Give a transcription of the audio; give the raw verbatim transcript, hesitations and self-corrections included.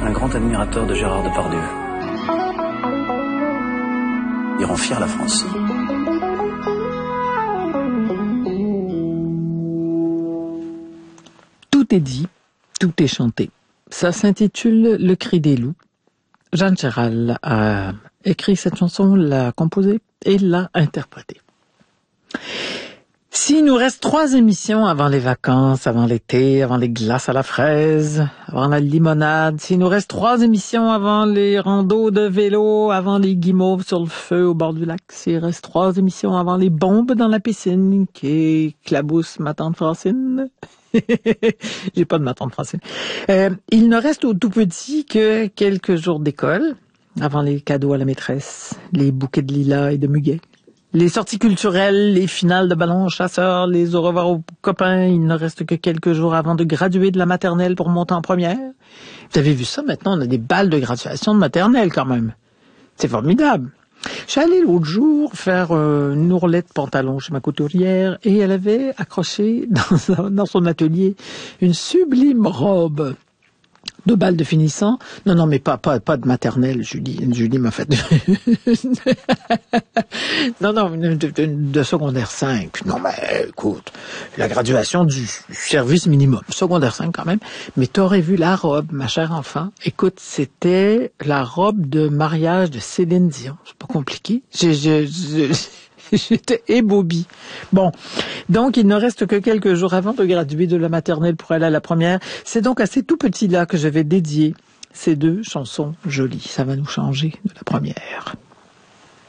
un grand admirateur de Gérard Depardieu. Ils rend fier la France. Tout est dit, tout est chanté. Ça s'intitule Le cri des loups. Jeanne Chéral a écrit cette chanson, l'a composée et l'a interprétée. S'il nous reste trois émissions avant les vacances, avant l'été, avant les glaces à la fraise, avant la limonade, s'il nous reste trois émissions avant les randos de vélo, avant les guimauves sur le feu au bord du lac, s'il reste trois émissions avant les bombes dans la piscine qui éclaboussent ma tante Francine... J'ai pas de ma tante Francine. Euh, il ne reste au tout petit que quelques jours d'école, avant les cadeaux à la maîtresse, les bouquets de lilas et de muguet, les sorties culturelles, les finales de ballon chasseur, les au revoir aux copains. Il ne reste que quelques jours avant de graduer de la maternelle pour monter en première. Vous avez vu ça? Maintenant, on a des balles de graduation de maternelle quand même. C'est formidable. Je suis allée l'autre jour faire euh, une ourlette pantalon chez ma couturière et elle avait accroché dans, dans son atelier une sublime robe de bal de finissant. Non, non, mais pas, pas, pas de maternelle, Julie. Julie m'a fait... non, non, de, de, de secondaire cinq. Non, mais écoute, la graduation du service minimum. Secondaire cinq quand même. Mais t'aurais vu la robe, ma chère enfant. Écoute, c'était la robe de mariage de Céline Dion. C'est pas compliqué. Je, je, je, j'étais ébobie. Bon, donc il ne reste que quelques jours avant de graduer de la maternelle pour aller à la première. C'est donc à ces tout petits-là que je vais dédier ces deux chansons jolies. Ça va nous changer de la première.